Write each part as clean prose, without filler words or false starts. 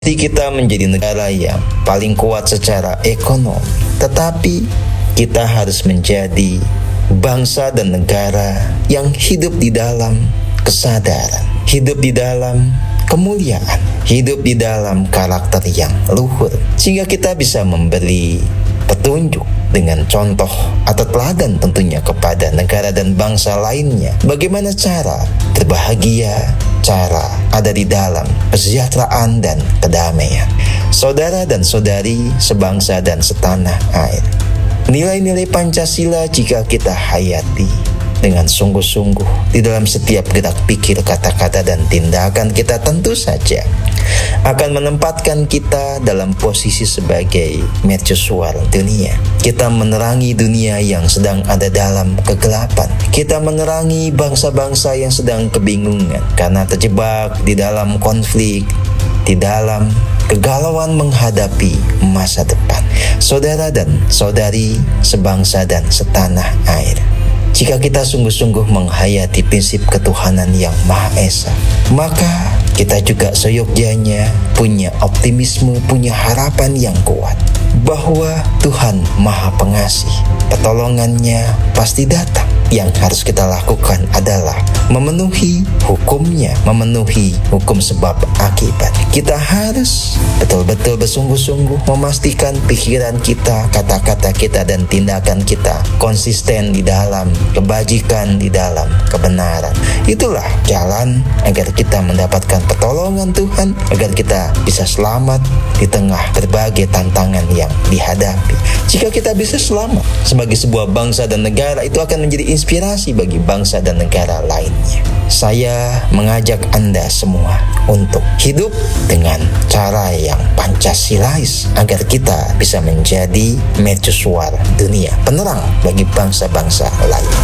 Kita menjadi negara yang paling kuat secara ekonomi, tetapi kita harus menjadi bangsa dan negara yang hidup di dalam kesadaran, hidup di dalam kemuliaan, hidup di dalam karakter yang luhur, sehingga kita bisa memberi petunjuk dengan contoh atau teladan tentunya kepada negara dan bangsa lainnya. Bagaimana cara berbahagia, cara ada di dalam kesejahteraan dan kedamaian. Saudara dan saudari sebangsa dan setanah air, nilai-nilai Pancasila jika kita hayati dengan sungguh-sungguh di dalam setiap gerak pikir, kata-kata, dan tindakan kita, tentu saja akan menempatkan kita dalam posisi sebagai mercusuar dunia. Kita menerangi dunia yang sedang ada dalam kegelapan. Kita menerangi bangsa-bangsa yang sedang kebingungan karena terjebak di dalam konflik, di dalam kegalauan menghadapi masa depan. Saudara dan saudari sebangsa dan setanah air, jika kita sungguh-sungguh menghayati prinsip ketuhanan yang Maha Esa, maka kita juga seyogyanya punya optimisme, punya harapan yang kuat bahwa Tuhan Maha Pengasih, pertolongannya pasti datang. Yang harus kita lakukan adalah memenuhi hukumnya, memenuhi hukum sebab akibat. Kita harus betul-betul bersungguh-sungguh memastikan pikiran kita, kata-kata kita, dan tindakan kita konsisten di dalam kebajikan, di dalam kebenaran. Itulah jalan agar kita mendapatkan pertolongan Tuhan, agar kita bisa selamat di tengah berbagai tantangan yang dihadapi. Jika kita bisa selamat sebagai sebuah bangsa dan negara, itu akan menjadi inspirasi bagi bangsa dan negara lainnya. Saya mengajak Anda semua untuk hidup dengan cara yang Pancasilais agar kita bisa menjadi mercusuar dunia, penerang bagi bangsa-bangsa lainnya.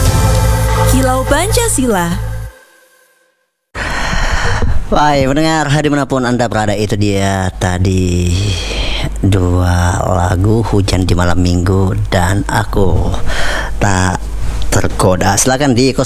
Kilau Pancasila. Baik, mendengar dimanapun Anda berada, itu dia tadi dua lagu, Hujan di Malam Minggu dan Aku Tak Tergoda. Silakan di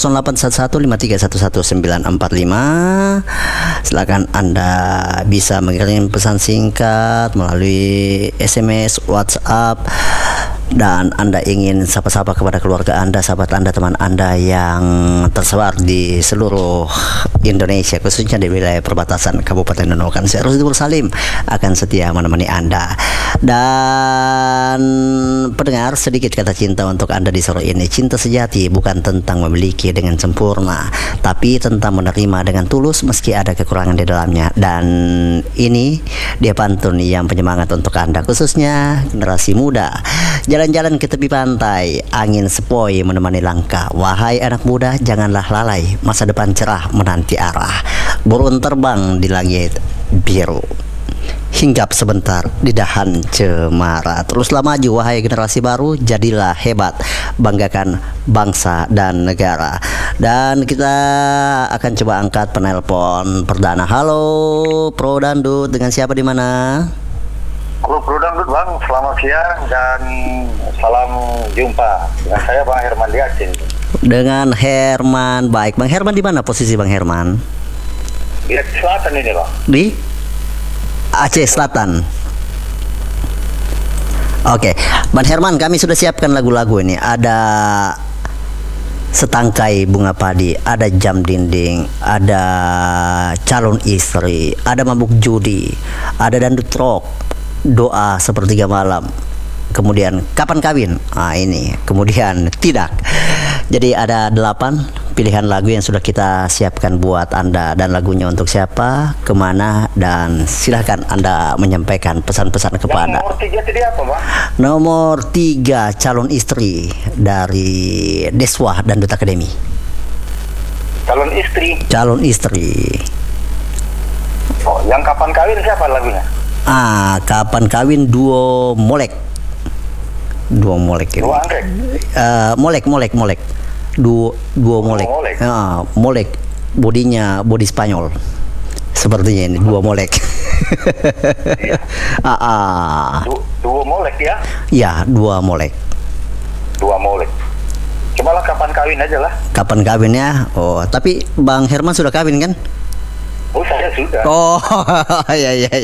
081153111945. Silakan Anda bisa mengirim pesan singkat melalui SMS, WhatsApp, dan Anda ingin sapa-sapa kepada keluarga Anda, sahabat Anda, teman Anda yang tersebar di seluruh Indonesia, khususnya di wilayah perbatasan Kabupaten Nunukan. Saya Rusdi Salim akan setia menemani Anda. Dan pendengar, sedikit kata cinta untuk Anda di sore ini. Cinta sejati bukan tentang memiliki dengan sempurna, tapi tentang menerima dengan tulus meski ada kekurangan di dalamnya. Dan ini dia pantun yang penyemangat untuk Anda, khususnya generasi muda. Jalan-jalan ke tepi pantai, angin sepoi menemani langkah. Wahai anak muda, janganlah lalai, masa depan cerah menanti arah. Burung terbang di langit biru, hinggap sebentar di dahan cemara. Teruslah maju wahai generasi baru, jadilah hebat, banggakan bangsa dan negara. Dan kita akan coba angkat penelpon perdana. Halo Pro Dandut, dengan siapa di mana? Halo Bro Dangdut Bang, selamat siang dan salam jumpa. Dengan saya Bang Herman di Aceh. Dengan Herman, baik. Bang Herman di mana posisi Bang Herman? Di Aceh Selatan ini Bang. Di Aceh Selatan. Oke, Bang Herman, kami sudah siapkan lagu-lagu ini. Ada Setangkai Bunga Padi, ada Jam Dinding, ada Calon Istri, ada Mabuk Judi, ada Dangdut Rock, Doa Sepertiga Malam, kemudian Kapan Kawin, ini, kemudian Tidak. Jadi ada 8 pilihan lagu yang sudah kita siapkan buat Anda. Dan lagunya untuk siapa, kemana, dan silahkan Anda menyampaikan pesan-pesan kepada. Nomor 3 tadi apa Bang? Nomor 3 Calon Istri dari Deswah Dangdut Academy. Calon Istri. Calon Istri. Oh, yang Kapan Kawin siapa lagunya? Kapan Kawin duo Molek. Duo Molek ini. Duo anggrek. Molek. Duo Molek. Molek. Molek. Bodinya bodi Spanyol. Sepertinya ini duo Molek. Iya. Duo Molek ya? Ya, dua Molek. Dua Molek. Cobalah Kapan Kawin aja lah. Kapan kawinnya? Oh, tapi Bang Herman sudah kawin kan? Oh, saya sudah. Oh, iya.